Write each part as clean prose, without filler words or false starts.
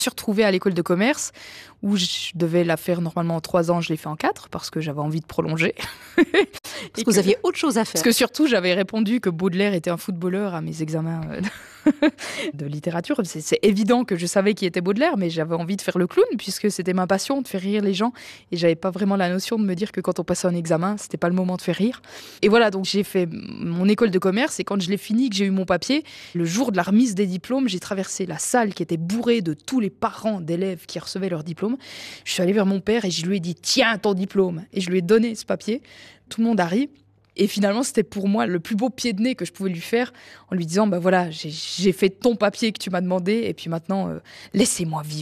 Je suis retrouvée à l'école de commerce où je devais la faire normalement en 3 ans, je l'ai fait en 4 parce que j'avais envie de prolonger. Parce que vous aviez autre chose à faire. Parce que surtout, j'avais répondu que Baudelaire était un footballeur à mes examens de littérature. C'est évident que je savais qui était Baudelaire, mais j'avais envie de faire le clown puisque c'était ma passion de faire rire les gens. Et j'avais pas vraiment la notion de me dire que quand on passait un examen, c'était pas le moment de faire rire. Et voilà, donc j'ai fait mon école de commerce et quand je l'ai fini, que j'ai eu mon papier, le jour de la remise des diplômes, j'ai traversé la salle qui était bourrée de tous les parents d'élèves qui recevaient leur diplôme. Je suis allée vers mon père et je lui ai dit « Tiens, ton diplôme !» Et je lui ai donné ce papier. Tout le monde a ri. Et finalement, c'était pour moi le plus beau pied de nez que je pouvais lui faire en lui disant « Voilà, j'ai fait ton papier que tu m'as demandé et puis maintenant, laissez-moi vivre. »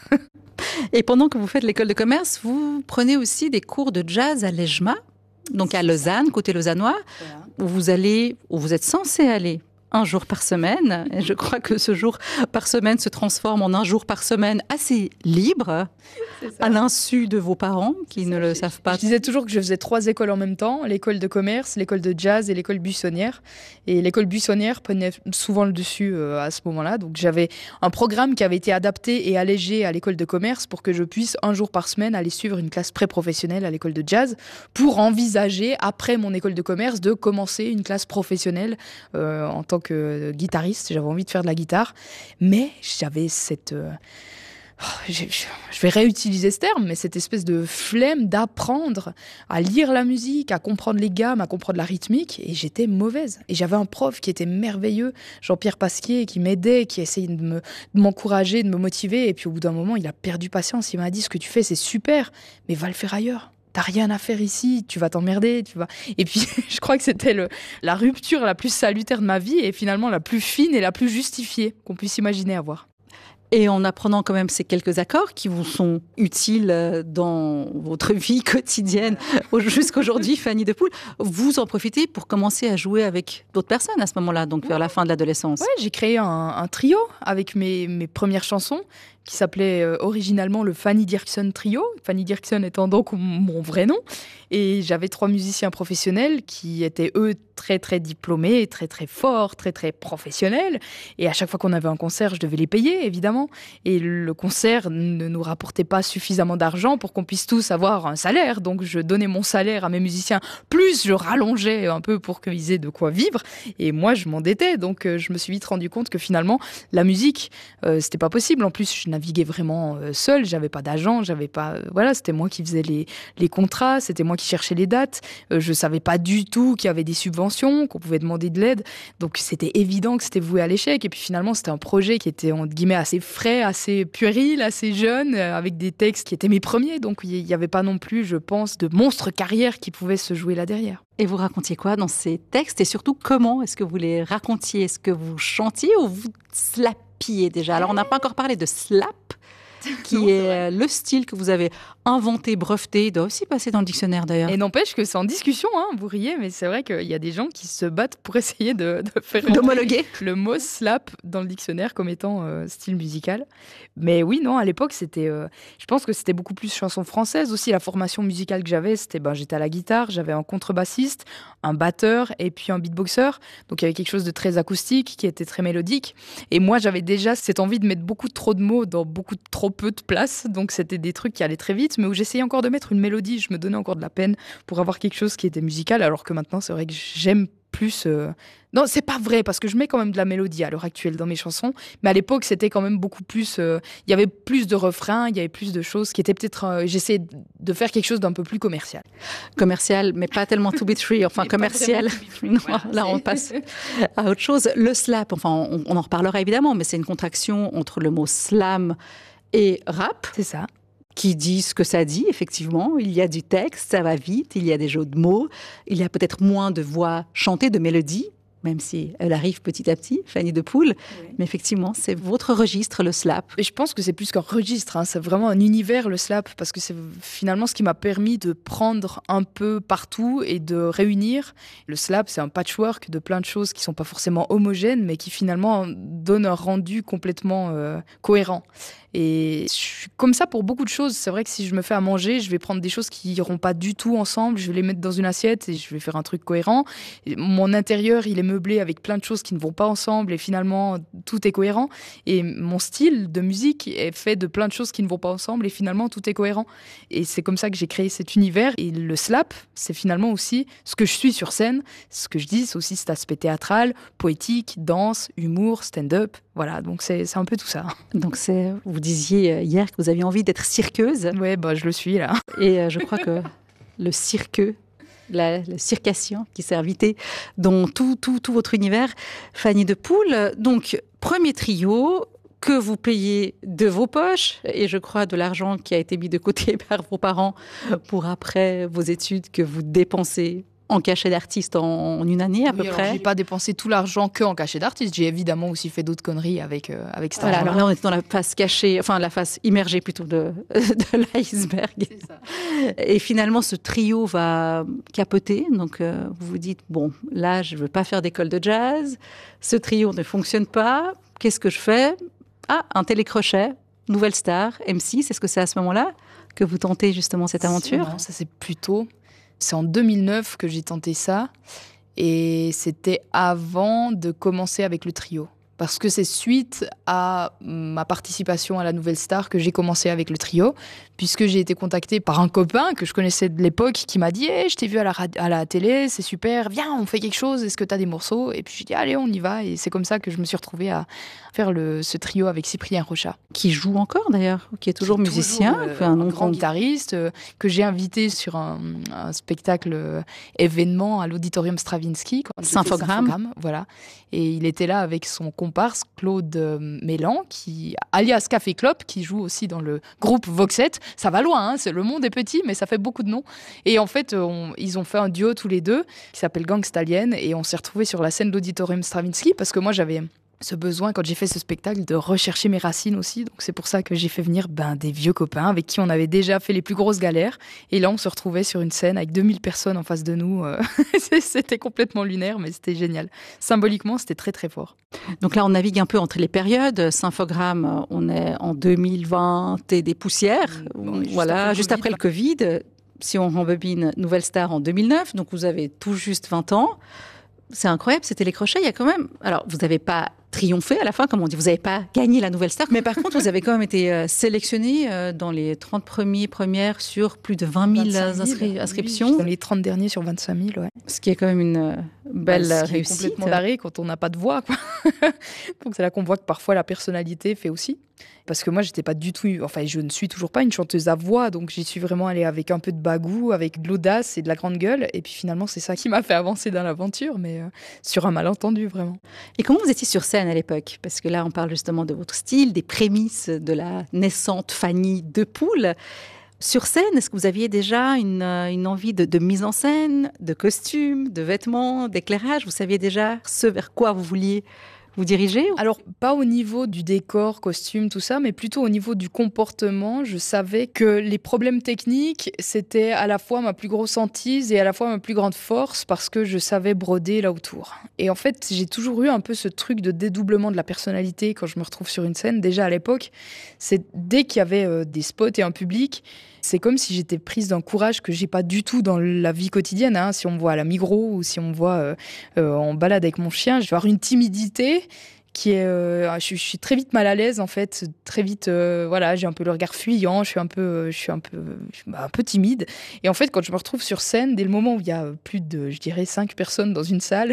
Et pendant que vous faites l'école de commerce, vous prenez aussi des cours de jazz à l'EJMA, donc à Lausanne, côté lausannois, voilà. Où vous êtes censé aller un jour par semaine. Et je crois que ce jour par semaine se transforme en un jour par semaine assez libre, à l'insu de vos parents qui ne le savent pas. Je disais toujours que je faisais 3 écoles en même temps, l'école de commerce, l'école de jazz et l'école buissonnière. Et l'école buissonnière prenait souvent le dessus à ce moment-là. Donc j'avais un programme qui avait été adapté et allégé à l'école de commerce pour que je puisse un jour par semaine aller suivre une classe pré-professionnelle à l'école de jazz pour envisager, après mon école de commerce, de commencer une classe professionnelle en tant que guitariste. J'avais envie de faire de la guitare, mais j'avais cette... je vais réutiliser ce terme, mais cette espèce de flemme d'apprendre à lire la musique, à comprendre les gammes, à comprendre la rythmique, et j'étais mauvaise. Et j'avais un prof qui était merveilleux, Jean-Pierre Pasquier, qui m'aidait, qui essayait de m'encourager, de me motiver, et puis au bout d'un moment, il a perdu patience, il m'a dit « Ce que tu fais, c'est super, mais va le faire ailleurs. » T'as rien à faire ici, tu vas t'emmerder, tu vas... Et puis, je crois que c'était la rupture la plus salutaire de ma vie et finalement la plus fine et la plus justifiée qu'on puisse imaginer avoir. Et en apprenant quand même ces quelques accords qui vous sont utiles dans votre vie quotidienne jusqu'aujourd'hui, Fanny Depoule, vous en profitez pour commencer à jouer avec d'autres personnes à ce moment-là, donc vers la fin de l'adolescence. Ouais, j'ai créé un trio avec mes premières chansons qui s'appelait originalement le Fanny Dirksen Trio, Fanny Dirksen étant donc mon vrai nom. Et j'avais 3 musiciens professionnels qui étaient, eux, très, très diplômés, très, très forts, très, très professionnels. Et à chaque fois qu'on avait un concert, je devais les payer, évidemment. Et le concert ne nous rapportait pas suffisamment d'argent pour qu'on puisse tous avoir un salaire. Donc, je donnais mon salaire à mes musiciens, plus je rallongeais un peu pour qu'ils aient de quoi vivre. Et moi, je m'endettais. Donc, je me suis vite rendu compte que finalement, la musique, c'était pas possible. En plus, je naviguais vraiment seule. J'avais pas d'agent, j'avais pas... voilà, c'était moi qui faisais les contrats, c'était moi qui cherchais les dates. Je savais pas du tout qu'il y avait des subventions, qu'on pouvait demander de l'aide. Donc, c'était évident que c'était voué à l'échec. Et puis, finalement, c'était un projet qui était, entre guillemets, assez frais, assez puéril, assez jeune, avec des textes qui étaient mes premiers. Donc, il n'y avait pas non plus, je pense, de monstre carrière qui pouvait se jouer là derrière. Et vous racontiez quoi dans ces textes? Et surtout, comment est-ce que vous les racontiez? Est-ce que vous chantiez ou vous slappiez déjà? Alors, on n'a pas encore parlé de slap, qui est le style que vous avez inventé, breveté. Il doit aussi passer dans le dictionnaire d'ailleurs. Et n'empêche que c'est en discussion, hein, vous riez, mais c'est vrai qu'il y a des gens qui se battent pour essayer de faire d'homologuer le mot slap dans le dictionnaire comme étant style musical. Mais oui, non, à l'époque, c'était, je pense que c'était beaucoup plus chanson française aussi. La formation musicale que j'avais, c'était, j'étais à la guitare, j'avais un contrebassiste, un batteur et puis un beatboxer. Donc il y avait quelque chose de très acoustique qui était très mélodique. Et moi, j'avais déjà cette envie de mettre beaucoup trop de mots dans beaucoup trop peu de place. Donc c'était des trucs qui allaient très vite, mais où j'essayais encore de mettre une mélodie. Je me donnais encore de la peine pour avoir quelque chose qui était musical, alors que maintenant, c'est vrai que j'aime plus... Non, c'est pas vrai, parce que je mets quand même de la mélodie à l'heure actuelle dans mes chansons, mais à l'époque, c'était quand même beaucoup plus... Il y avait plus de refrains, il y avait plus de choses qui étaient peut-être... J'essayais de faire quelque chose d'un peu plus commercial. Commercial, mais pas tellement to be true, enfin mais commercial. Non, voilà, là, on passe à autre chose. Le slap, enfin, on en reparlera évidemment, mais c'est une contraction entre le mot slam et rap. C'est ça. Qui dit ce que ça dit, effectivement. Il y a du texte, ça va vite, il y a des jeux de mots, il y a peut-être moins de voix chantées, de mélodies, même si elle arrive petit à petit, Fanny Depoule. Oui. Mais effectivement, c'est votre registre, le slap. Et je pense que c'est plus qu'un registre, hein. C'est vraiment un univers, le slap, parce que c'est finalement ce qui m'a permis de prendre un peu partout et de réunir. Le slap, c'est un patchwork de plein de choses qui ne sont pas forcément homogènes, mais qui finalement donnent un rendu complètement cohérent. Et je suis comme ça pour beaucoup de choses. C'est vrai que si je me fais à manger, je vais prendre des choses qui n'iront pas du tout ensemble. Je vais les mettre dans une assiette et je vais faire un truc cohérent. Et mon intérieur, il est meublé démeublé avec plein de choses qui ne vont pas ensemble et finalement tout est cohérent. Et mon style de musique est fait de plein de choses qui ne vont pas ensemble et finalement tout est cohérent. Et c'est comme ça que j'ai créé cet univers. Et le slap, c'est finalement aussi ce que je suis sur scène. Ce que je dis, c'est aussi cet aspect théâtral, poétique, danse, humour, stand-up. Voilà, donc c'est un peu tout ça. Donc vous disiez hier que vous aviez envie d'être cirqueuse. Ouais, je le suis là. Et je crois que le cirqueux, le circassien qui s'est invité dans tout votre univers. Fanny de Pool, donc premier trio que vous payez de vos poches et je crois de l'argent qui a été mis de côté par vos parents pour après vos études que vous dépensez en cachet d'artiste en une année à peu près. Je n'ai pas dépensé tout l'argent que en cachet d'artiste. J'ai évidemment aussi fait d'autres conneries avec cet argent. Alors là, on est dans la face cachée, enfin la face immergée plutôt de l'iceberg. C'est ça. Et finalement, ce trio va capoter. Donc, vous vous dites, bon, là, je ne veux pas faire d'école de jazz. Ce trio ne fonctionne pas. Qu'est-ce que je fais ? Ah, un télécrochet, Nouvelle Star, M6. Est-ce que c'est à ce moment-là que vous tentez justement cette aventure ? Non, ça c'est plus tôt. C'est en 2009 que j'ai tenté ça et c'était avant de commencer avec le trio. Parce que c'est suite à ma participation à la Nouvelle Star que j'ai commencé avec le trio, puisque j'ai été contactée par un copain que je connaissais de l'époque qui m'a dit hey, « je t'ai vu à la télé, c'est super, viens, on fait quelque chose, est-ce que tu as des morceaux ?» Et puis j'ai dit « allez, on y va » et c'est comme ça que je me suis retrouvée à faire ce trio avec Cyprien Rochat. Qui joue encore d'ailleurs, qui est toujours musicien, un grand guitariste que j'ai invité sur un spectacle événement à l'auditorium Stravinsky. Symphogramme. Voilà. Et il était là avec son comparse Claude Mélan, alias Café Clop, qui joue aussi dans le groupe Voxette. Ça va loin, hein, le monde est petit, mais ça fait beaucoup de noms. Et en fait, ils ont fait un duo tous les deux qui s'appelle Gangstalienne et on s'est retrouvés sur la scène de l'auditorium Stravinsky parce que moi j'avais ce besoin, quand j'ai fait ce spectacle, de rechercher mes racines aussi. Donc c'est pour ça que j'ai fait venir des vieux copains avec qui on avait déjà fait les plus grosses galères. Et là, on se retrouvait sur une scène avec 2000 personnes en face de nous. C'était complètement lunaire, mais c'était génial. Symboliquement, c'était très, très fort. Donc là, on navigue un peu entre les périodes. Symphogramme, on est en 2020 et des poussières. Juste après le Covid. Si on rembobine Nouvelle Star en 2009, donc vous avez tout juste 20 ans. C'est incroyable, c'était les crochets. Il y a quand même... Alors, vous n'avez pas triomphé à la fin, comme on dit. Vous n'avez pas gagné la Nouvelle Star. Mais par contre, vous avez quand même été sélectionné dans les 30 premières sur plus de 20 000 inscriptions. Oui, dans les 30 derniers sur 25 000, ouais. Ce qui est quand même une belle réussite. C'est complètement barré quand on n'a pas de voix, quoi. Donc c'est là qu'on voit que parfois la personnalité fait aussi. Parce que moi, j'étais pas du tout... Enfin, je ne suis toujours pas une chanteuse à voix, donc j'y suis vraiment allée avec un peu de bagou, avec de l'audace et de la grande gueule. Et puis finalement, c'est ça qui m'a fait avancer dans l'aventure, mais sur un malentendu, vraiment. Et comment vous étiez sur scène à l'époque ? Parce que là, on parle justement de votre style, des prémices de la naissante Fanny de Pool. Sur scène, est-ce que vous aviez déjà une envie de mise en scène, de costumes, de vêtements, d'éclairage ? Vous saviez déjà ce vers quoi vous vouliez vous diriger ? Alors, pas au niveau du décor, costume, tout ça, mais plutôt au niveau du comportement. Je savais que les problèmes techniques, c'était à la fois ma plus grosse hantise et à la fois ma plus grande force parce que je savais broder là autour. Et en fait, j'ai toujours eu un peu ce truc de dédoublement de la personnalité quand je me retrouve sur une scène. Déjà à l'époque, c'est dès qu'il y avait des spots et un public, c'est comme si j'étais prise d'un courage que j'ai pas du tout dans la vie quotidienne. Hein. Si on me voit à la Migros ou si on me voit en balade avec mon chien, je vais avoir une timidité qui est... je suis très vite mal à l'aise, en fait. Très vite, j'ai un peu le regard fuyant, je suis un peu timide. Et en fait, quand je me retrouve sur scène, dès le moment où il y a plus de, je dirais, 5 personnes dans une salle,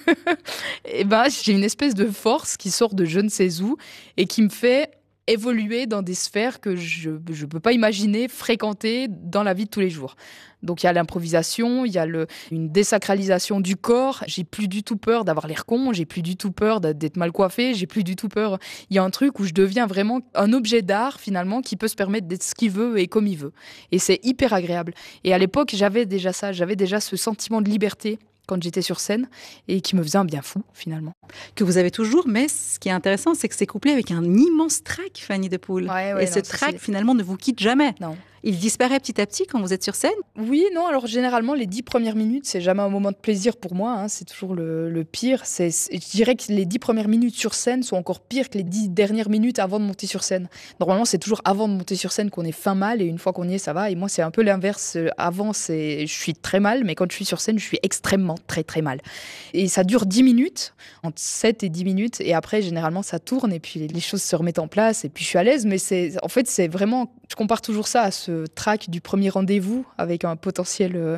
et j'ai une espèce de force qui sort de je ne sais où et qui me fait évoluer dans des sphères que je ne peux pas imaginer fréquenter dans la vie de tous les jours. Donc il y a l'improvisation, il y a une désacralisation du corps. J'ai plus du tout peur d'avoir l'air con, j'ai plus du tout peur d'être mal coiffée, j'ai plus du tout peur. Il y a un truc où je deviens vraiment un objet d'art finalement qui peut se permettre d'être ce qu'il veut et comme il veut. Et c'est hyper agréable. Et à l'époque, j'avais déjà ça, j'avais déjà ce sentiment de liberté quand j'étais sur scène et qui me faisait un bien fou finalement. Que vous avez toujours, mais ce qui est intéressant, c'est que c'est couplé avec un immense trac, Fanny de Pool. Ouais, et ce trac finalement ne vous quitte jamais. Non. Il disparaît petit à petit quand vous êtes sur scène? Oui, non, alors généralement, les 10 premières minutes, c'est jamais un moment de plaisir pour moi, hein, c'est toujours le pire. Je dirais que les 10 premières minutes sur scène sont encore pires que les 10 dernières minutes avant de monter sur scène. Normalement, c'est toujours avant de monter sur scène qu'on est fin mal, et une fois qu'on y est, ça va. Et moi, c'est un peu l'inverse. Avant, je suis très mal, mais quand je suis sur scène, je suis extrêmement très très mal. Et ça dure 10 minutes, entre 7 et 10 minutes, et après, généralement, ça tourne, et puis les choses se remettent en place, et puis je suis à l'aise, mais en fait, c'est vraiment, je compare toujours ça à ce track du premier rendez-vous avec un potentiel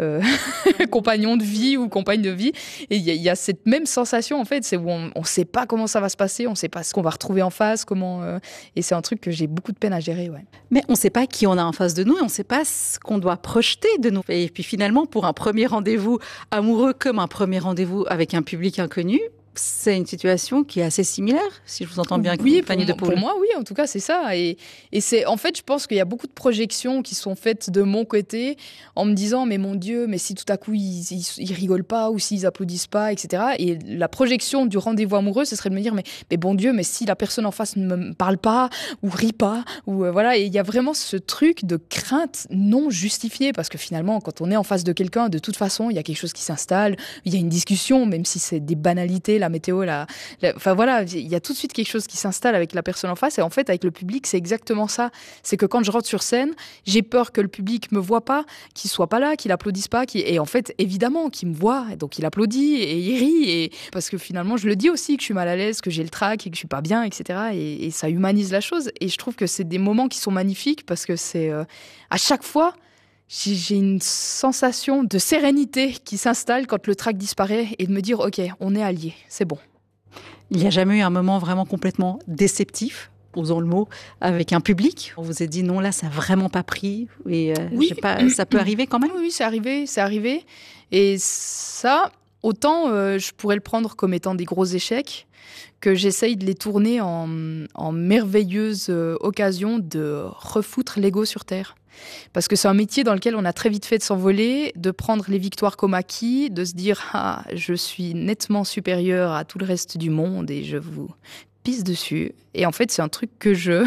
compagnon de vie ou compagne de vie. Et il y a cette même sensation, en fait, c'est où on ne sait pas comment ça va se passer, on ne sait pas ce qu'on va retrouver en face, et c'est un truc que j'ai beaucoup de peine à gérer. Ouais. Mais on ne sait pas qui on a en face de nous et on ne sait pas ce qu'on doit projeter de nous. Et puis finalement, pour un premier rendez-vous amoureux comme un premier rendez-vous avec un public inconnu, c'est une situation qui est assez similaire, si je vous entends bien, oui, Fanny de Pool. Pour moi, oui, en tout cas, c'est ça. Et c'est, en fait, je pense qu'il y a beaucoup de projections qui sont faites de mon côté en me disant, mais mon Dieu, mais si tout à coup, ils rigolent pas ou s'ils applaudissent pas, etc. Et la projection du rendez-vous amoureux, ce serait de me dire, mais bon Dieu, mais si la personne en face ne me parle pas ou rit pas, ou voilà. Et il y a vraiment ce truc de crainte non justifiée, parce que finalement, quand on est en face de quelqu'un, de toute façon, il y a quelque chose qui s'installe, il y a une discussion, même si c'est des banalités, la météo, enfin voilà, il y a tout de suite quelque chose qui s'installe avec la personne en face. Et en fait, avec le public, c'est exactement ça. C'est que quand je rentre sur scène, j'ai peur que le public me voit pas, qu'il soit pas là, qu'il applaudisse pas, et en fait, évidemment, qu'il me voit, donc il applaudit et il rit, et parce que finalement, je le dis aussi que je suis mal à l'aise, que j'ai le trac et que je suis pas bien, etc. Et ça humanise la chose. Et je trouve que c'est des moments qui sont magnifiques parce que c'est à chaque fois. J'ai une sensation de sérénité qui s'installe quand le trac disparaît et de me dire, OK, on est alliés, c'est bon. Il n'y a jamais eu un moment vraiment complètement déceptif, osons le mot, avec un public? On vous a dit non, là, ça n'a vraiment pas pris. Et oui. Ça peut arriver quand même? Oui, c'est arrivé. Et ça, autant je pourrais le prendre comme étant des gros échecs, que j'essaye de les tourner en merveilleuse occasion de refoutre l'ego sur terre. Parce que c'est un métier dans lequel on a très vite fait de s'envoler, de prendre les victoires comme acquis, de se dire « Ah, je suis nettement supérieur à tout le reste du monde et je vous pisse dessus ». Et en fait, c'est un truc que je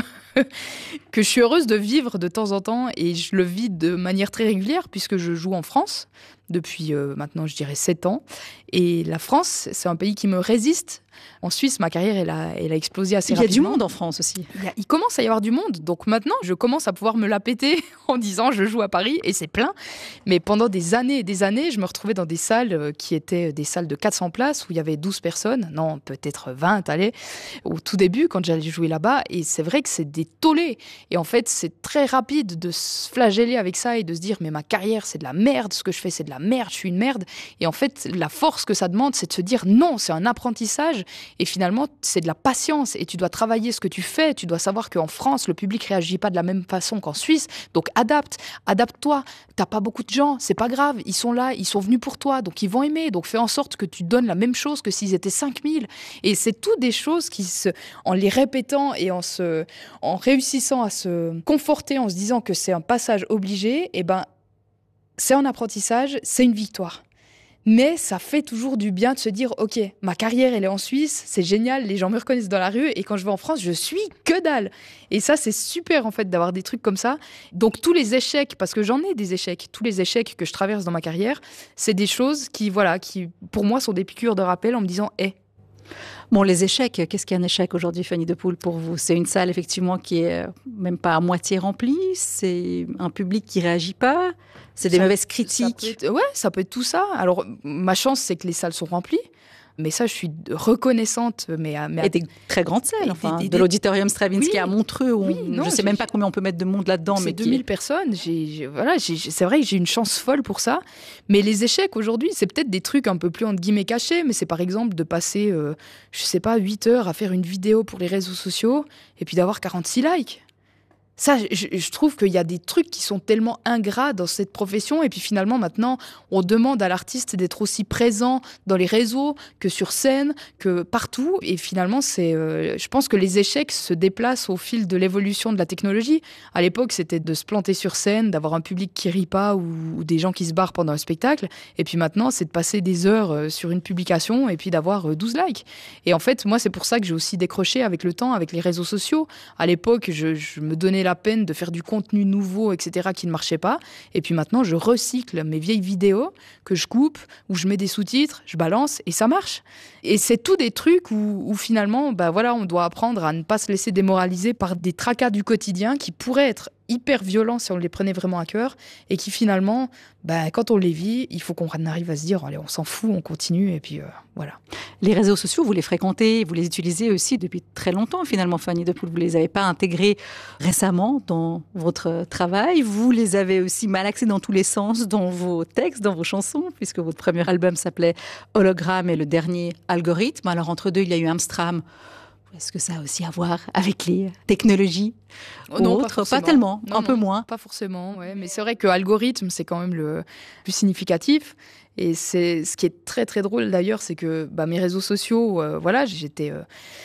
suis heureuse de vivre de temps en temps, et je le vis de manière très régulière puisque je joue en France depuis maintenant, je dirais 7 ans. Et la France, c'est un pays qui me résiste. En Suisse, ma carrière, elle a explosé assez rapidement. Il y a du monde en France aussi. Il commence à y avoir du monde. Donc maintenant, je commence à pouvoir me la péter en disant je joue à Paris, et c'est plein. Mais pendant des années et des années, je me retrouvais dans des salles qui étaient des salles de 400 places où il y avait 12 personnes. Non, peut-être 20, allez, au tout début, quand j'allais jouer là-bas. Et c'est vrai que c'est des tollés. Et en fait, c'est très rapide de se flageller avec ça et de se dire mais ma carrière, c'est de la merde. Ce que je fais, c'est de la merde. Je suis une merde. Et en fait, la force que ça demande, c'est de se dire non, c'est un apprentissage. Et finalement, c'est de la patience. Et tu dois travailler ce que tu fais. Tu dois savoir qu'en France, le public réagit pas de la même façon qu'en Suisse. Donc adapte-toi. T'as pas beaucoup de gens, c'est pas grave. Ils sont là, ils sont venus pour toi. Donc ils vont aimer. Donc fais en sorte que tu donnes la même chose que s'ils étaient 5000. Et c'est toutes des choses qui, en les répétant et en réussissant à se conforter, en se disant que c'est un passage obligé, eh ben, c'est un apprentissage, c'est une victoire. Mais ça fait toujours du bien de se dire, OK, ma carrière, elle est en Suisse, c'est génial, les gens me reconnaissent dans la rue, et quand je vais en France, je suis que dalle. Et ça, c'est super, en fait, d'avoir des trucs comme ça. Donc, tous les échecs, parce que j'en ai des échecs, tous les échecs que je traverse dans ma carrière, c'est des choses qui, pour moi, sont des piqûres de rappel en me disant, Bon, les échecs, qu'est-ce qu'un échec aujourd'hui, Fanny de Pool, pour vous? C'est une salle, effectivement, qui est même pas à moitié remplie, c'est un public qui réagit pas, c'est des mauvaises critiques. Ça peut être tout ça. Alors, ma chance, c'est que les salles sont remplies. Mais ça, je suis reconnaissante. Et des très grandes salles, de l'auditorium Stravinsky à Montreux, où je ne sais même pas combien on peut mettre de monde là-dedans. C'est 2000 personnes. C'est vrai que j'ai une chance folle pour ça. Mais les échecs aujourd'hui, c'est peut-être des trucs un peu plus entre guillemets cachés, mais c'est par exemple de passer, 8 heures à faire une vidéo pour les réseaux sociaux et puis d'avoir 46 likes. Ça, je trouve qu'il y a des trucs qui sont tellement ingrats dans cette profession, et puis finalement maintenant on demande à l'artiste d'être aussi présent dans les réseaux que sur scène, que partout, et finalement je pense que les échecs se déplacent au fil de l'évolution de la technologie. À l'époque, c'était de se planter sur scène, d'avoir un public qui rit pas ou des gens qui se barrent pendant un spectacle, et puis maintenant c'est de passer des heures sur une publication et puis d'avoir 12 likes. Et en fait, moi c'est pour ça que j'ai aussi décroché avec le temps, avec les réseaux sociaux. À l'époque, je me donnais la la peine de faire du contenu nouveau, etc., qui ne marchait pas. Et puis maintenant, je recycle mes vieilles vidéos que je coupe, où je mets des sous-titres, je balance et ça marche. Et c'est tout des trucs où finalement, on doit apprendre à ne pas se laisser démoraliser par des tracas du quotidien qui pourraient être hyper violents si on les prenait vraiment à cœur et qui finalement, quand on les vit, il faut qu'on arrive à se dire allez, on s'en fout, on continue et puis voilà. Les réseaux sociaux, vous les fréquentez, vous les utilisez aussi depuis très longtemps finalement, Fanny Depoule. Vous ne les avez pas intégrés récemment dans votre travail. Vous les avez aussi malaxés dans tous les sens, dans vos textes, dans vos chansons, puisque votre premier album s'appelait Hologramme et le dernier Algorithme. Alors entre deux, il y a eu Amstram. Est-ce que ça a aussi à voir avec les technologies non, autres? Pas tellement, non, un peu moins. Pas forcément, ouais. Mais c'est vrai que algorithme, c'est quand même le plus significatif. Et c'est ce qui est très très drôle d'ailleurs, c'est que mes réseaux sociaux, j'étais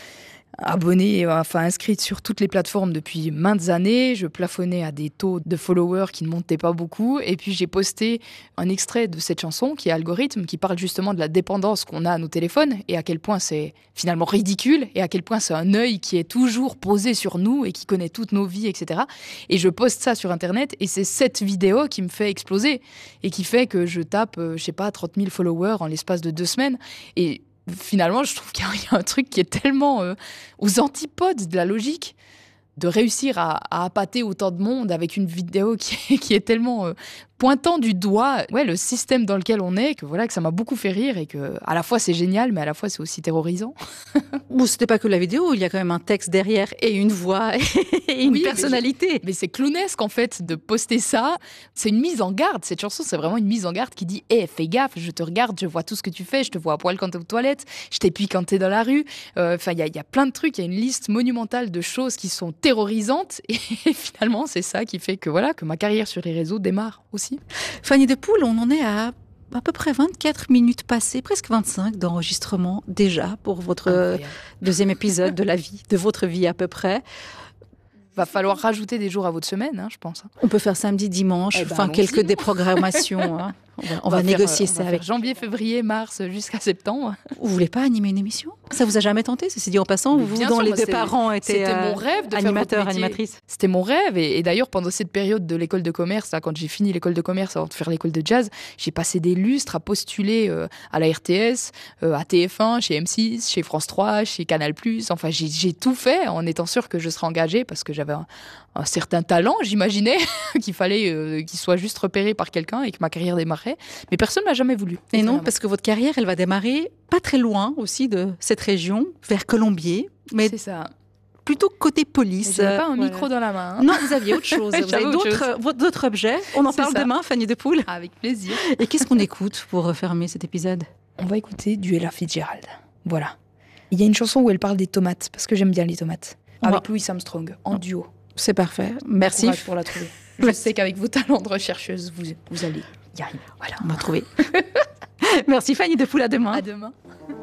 abonnée, inscrite sur toutes les plateformes depuis maintes années. Je plafonnais à des taux de followers qui ne montaient pas beaucoup. Et puis j'ai posté un extrait de cette chanson qui est Algorithme, qui parle justement de la dépendance qu'on a à nos téléphones et à quel point c'est finalement ridicule et à quel point c'est un œil qui est toujours posé sur nous et qui connaît toutes nos vies, etc. Et je poste ça sur Internet et c'est cette vidéo qui me fait exploser et qui fait que je tape, 30 000 followers en l'espace de 2 semaines. Et finalement, je trouve qu'il y a un truc qui est tellement aux antipodes de la logique, de réussir à appâter autant de monde avec une vidéo qui est tellement pointant du doigt le système dans lequel on est, que ça m'a beaucoup fait rire et que à la fois c'est génial, mais à la fois c'est aussi terrorisant. Bon, c'était pas que la vidéo, il y a quand même un texte derrière et une voix et une personnalité. Mais c'est clownesque en fait de poster ça. C'est une mise en garde. Cette chanson, c'est vraiment une mise en garde qui dit fais gaffe, je te regarde, je vois tout ce que tu fais, je te vois à poil quand t'es aux toilettes, je t'épie quand t'es dans la rue. Il y a plein de trucs, il y a une liste monumentale de choses qui sont terrorisantes et finalement c'est ça qui fait que ma carrière sur les réseaux démarre aussi. Fanny Depoule, on en est à peu près 24 minutes passées, presque 25 d'enregistrement déjà pour votre deuxième épisode de votre vie à peu près. Va falloir rajouter des jours à votre semaine, je pense. On peut faire samedi, dimanche, quelques déprogrammations. On va négocier ça avec janvier, février, mars, jusqu'à septembre. Vous voulez pas animer une émission? Ça vous a jamais tenté? Ceci dit en passant, vous dont les deux parents étaient mon rêve de animateurs, animatrices. C'était mon rêve. Et d'ailleurs, pendant cette période de l'école de commerce, quand j'ai fini l'école de commerce avant de faire l'école de jazz, j'ai passé des lustres à postuler à la RTS, à TF1, chez M6, chez France 3, chez Canal+. Enfin, j'ai tout fait en étant sûre que je serais engagée parce que j'avais un certain talent, j'imaginais, qu'il fallait qu'il soit juste repéré par quelqu'un et que ma carrière démarrait. Mais personne ne m'a jamais voulu. Et non, parce que votre carrière, elle va démarrer pas très loin aussi de cette région, vers Colombier. Mais c'est ça. Plutôt côté police. J'avais pas un micro dans la main. Non, vous aviez autre chose. Vous avez d'autres objets. On en parle demain, Fanny Depoule. Avec plaisir. Et qu'est-ce qu'on écoute pour refermer cet épisode? On va écouter du Ella Fitzgerald. Voilà. Il y a une chanson où elle parle des tomates, parce que j'aime bien les tomates. Avec Louis Armstrong, en duo. C'est parfait. Merci. Pour la trouver. Je sais qu'avec vos talents de rechercheuse, vous allez y arriver. Voilà, on va trouver. Merci Fanny Depoule, à demain. À demain.